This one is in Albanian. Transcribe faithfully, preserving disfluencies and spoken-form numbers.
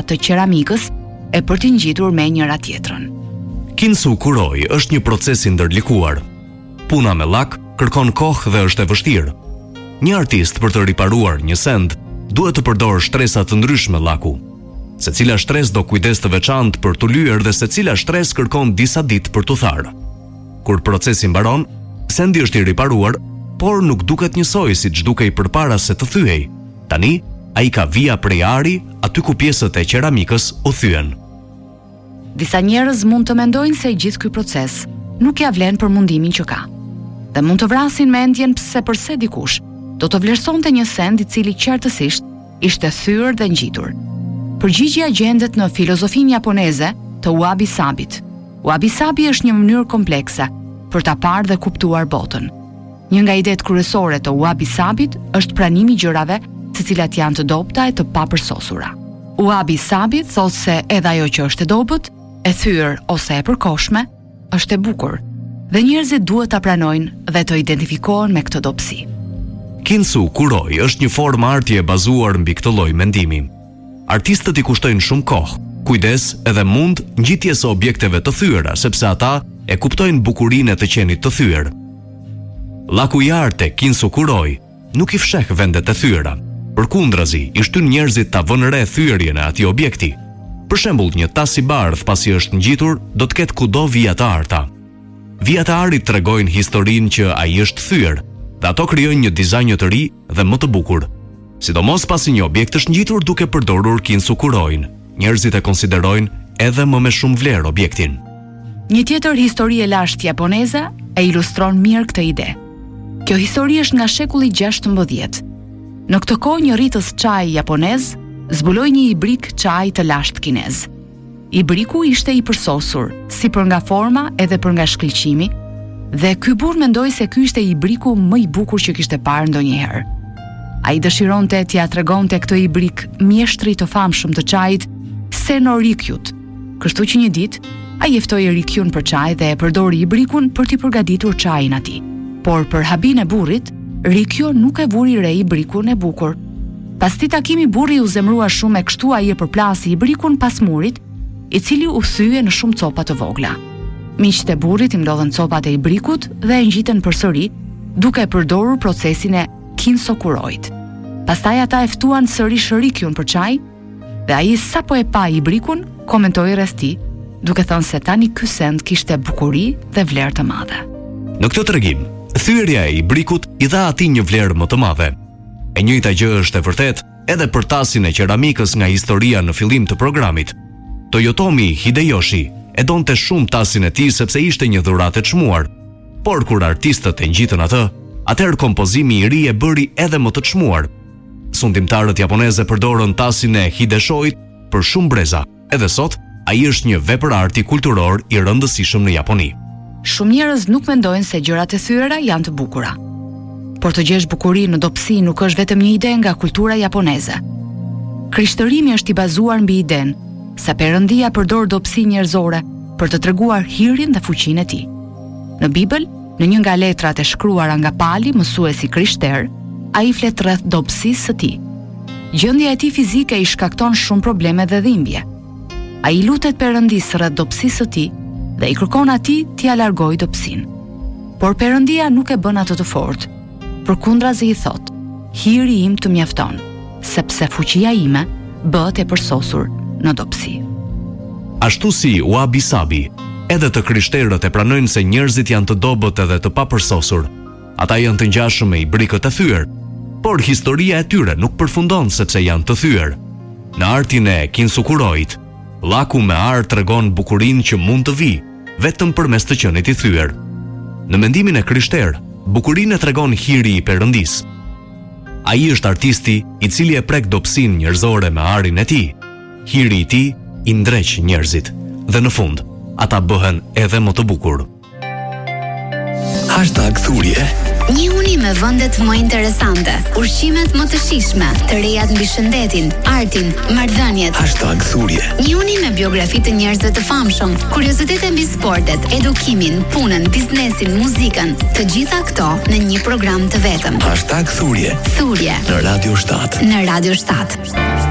atë qeramikës e për t'i ngjitur me njëra tjetrën. Kintsu Kuroi është një proces i ndërlikuar. Puna me lak kërkon kohë dhe është e vështirë. Një artist për të riparuar një send duhet të përdorë shtresa të ndryshme laku. Secila shtresë do kujdes të veçantë për t'u lyer dhe secila shtresë kërkon disa ditë për t'u tharë. Kur procesi mbaron, sendi është i riparuar, por nuk duket njësoj siç dukej përpara se të thyej. Tani, ai ka vija prej ari aty ku pjesët e qeramikës u thyen. Disa njerëz mund të mendojnë se gjithë ky proces nuk ja vlen për mundimin që ka. Dhe mund të vrasin mendjen pse përse dikush do të vlerësonte një send i cili qartësisht ishte thyer dhe ngjitur. Përgjigjja gjendet në filozofinë japoneze të wabi-sabit. Wabi-sabi është një mënyrë komplekse për ta parë dhe kuptuar botën. Një nga idetë kryesore të wabi-sabit është pranimi i gjërave, të cilat janë të dobta e të papërsosura. Wabi-sabi thotë se edhe ajo që është e dobët, e thyer ose e përkohshme, është e bukur, dhe njerëzit duhet ta pranojnë dhe të identifikohen me këtë dobësi. Kintsu Kuroi është një formë arti e bazuar mbi këtë lloj mendimi. Artistët i kushtojnë shumë kohë, kujdes edhe mund ngjitjes së objekteve të thyera, sepse ata e kuptojnë bukurinë e të qenit të thyer. Laku i artë Kintsu Kuroi nuk i fsheh vendet e thyera. Përkundrazi, i shtyn njerëzit ta vënë re thyerjen e atij objekti. Për shembull, një tas i bardh pasi është ngjitur, do të ketë kudo vija të arta. Vijat e arit tregojnë historinë që ai është thyer, dhe ato krijojnë një dizajn të ri dhe më të bukur. Sidomos pasi një objekt është ngjitur duke përdorur Kintsu Kuroin, njerëzit e konsiderojnë edhe më me shumë vlerë objektin. Një tjetër histori e lashtë japoneze e ilustron mirë këtë ide. Kjo histori është nga shekulli gjashtëmbëdhjetë. Në këtë kohë një rritës çaji japonez zbuloi një ibrik çaji të lashtë kinez. Ibriku ishte i përsosur, si për nga forma edhe për nga shkëlqimi, dhe ky burr mendoi se ky ishte ibriku më i bukur që kishte parë ndonjëherë. Ai dëshironte t'ia tregonte këtë ibrik mjeshtrit të famshëm të çajit Seno Rikyut. Kështu që një ditë ai e ftoi Rikyun për çaj dhe e përdori ibrikun për t'i përgatitur çajin atij. Por për habin e burrit, Rikyo nuk e vuri re ibrikun e bukur. Pas këtij takimi burri u zemrua shumë e kështu ai e përplasi ibrikun pas murit, i cili u thye në shumë copa të vogla. Miqtë e burrit i mblodhën copat e ibrikut dhe e ngjitën përsëri, duke përdorur procesin e Kintsu Kuroit. Pastaj ata e ftuan sërish Rikyun për çaj, dhe ai sapo e pa ibrikun, komentoi rreth tij, duke thënë se tani ky send kishte bukuri dhe vlerë të madhe. Në këtë tregim, thyerja e ibrikut i dha atij një vlerë më të madhe. E njëjta gjë është e vërtet edhe për tasin e qeramikës nga historia në fillim të programit. Toyotomi Hideyoshi e donte shumë tasin e tij sepse ishte një dhuratë e çmuar, por kur artistët e ngjitën atë, atëherë kompozimi i ri e bëri edhe më të çmuar. Sundimtarët japonezë përdorën tasin e Hideshoit për shumë breza. Edhe sot, ai është një vepër arti kulturor i rëndësishëm në Japoni. Shumë njerëz nuk mendojnë se gjërat e thyera janë të bukura. Por të gjesh bukuri në dobësi nuk është vetëm një ide nga kultura japoneze. Krishtërimi është i bazuar mbi idenë se Perëndia përdor dobësi njerëzore për të treguar hirin dhe fuqinë e tij. Në Bibël, në një nga letrat e shkruara nga Pali, mësuesi krishter, ai flet rreth dobësisë së tij. Gjendja e tij fizike i shkakton shumë probleme dhe dhimbje. Ai lutet Perëndisë rreth dobësisë së tij dhe i kërkon atij t'i largojë dobësinë. Por Perëndia nuk e bën atë të fortë. Përkundrazi i thot: "Hiri im të mjafton, sepse fuqia ime bëhet e përsosur në dobësi." Ashtu si wabi-sabi, edhe të krishterët e pranojnë se njerëzit janë të dobët edhe të papërsosur. Ata janë të ngjashëm me ibrikët e thyer, por historia e tyre nuk përfundon sepse janë të thyer. Në artin e Kintsu Kuroit, llaku me ar tregon bukurinë që mund të vijë vetëm përmes të qenit i thyer. Në mendimin e krishter, bukurinë e tregon hiri i Perëndisë. Ai është artisti i cili e prek dobësinë njerëzore me arin e tij. Hiri i tij i ndreq njerëzit dhe në fund ata bëhen edhe më të bukur. Hashtag Thurje. Një uni me vendet më interesante, ushqimet më të shijshme, të rejat mbi shëndetin, artin, marrëdhëniet. Hashtag Thurje. Një uni me biografi të njerëzve të famshëm, kuriozitete mbi sportet, edukimin, punën, biznesin, muzikën, të gjitha këto në një program të vetëm. Hashtag Thurje. Thurje. Në Radio shtat. Në Radio shtat.